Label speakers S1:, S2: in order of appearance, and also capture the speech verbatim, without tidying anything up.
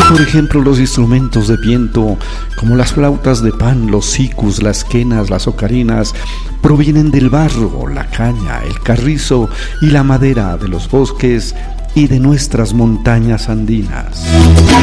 S1: Por ejemplo, los instrumentos de viento, como las flautas de pan, los sicus, las quenas, las ocarinas, provienen del barro, la caña, el carrizo y la madera de los bosques y de nuestras montañas andinas.